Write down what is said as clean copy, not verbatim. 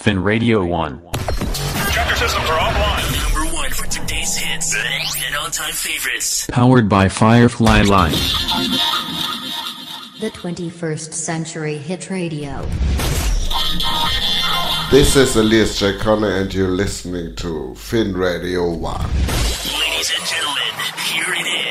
Fin Radio 1. Chapter systems are offline. Number 1 for today's hits and all-time favorites. Powered by Firefly Live. The 21st Century Hit Radio. This is Elias J. Connor and you're listening to Fin Radio 1.